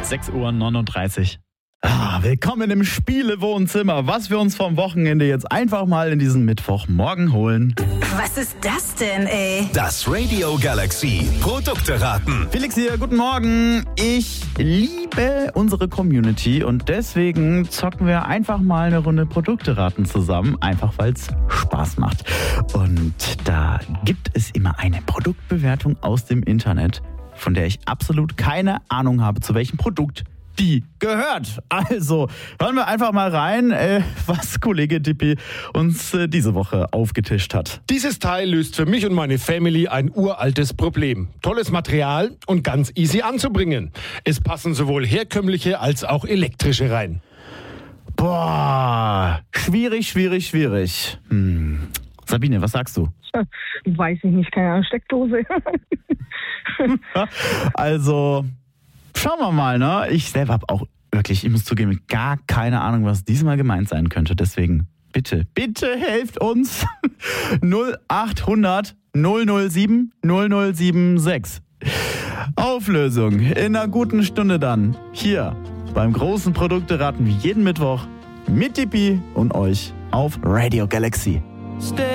6:39 Uhr. Willkommen im Spielewohnzimmer, was wir uns vom Wochenende jetzt einfach mal in diesen Mittwochmorgen holen. Was ist das denn, ey? Das Radio Galaxy Produkte raten. Felix hier, guten Morgen. Ich liebe unsere Community und deswegen zocken wir einfach mal eine Runde Produkte raten zusammen, einfach weil es Spaß macht. Und da gibt es immer eine Produktbewertung aus dem Internet, von der ich absolut keine Ahnung habe, zu welchem Produkt die gehört. Also hören wir einfach mal rein, was Kollege Dippi uns diese Woche aufgetischt hat. Dieses Teil löst für mich und meine Family ein uraltes Problem. Tolles Material und ganz easy anzubringen. Es passen sowohl herkömmliche als auch elektrische rein. Boah, schwierig. Sabine, was sagst du? Weiß ich nicht, keine Ahnung, Steckdose. Also, schauen wir mal, ne? Ich selber habe auch wirklich, ich muss zugeben, gar keine Ahnung, was diesmal gemeint sein könnte. Deswegen, bitte helft uns. 0800 007 0076. Auflösung in einer guten Stunde dann. Hier beim großen Produkteraten wie jeden Mittwoch mit Dippi und euch auf Radio Galaxy.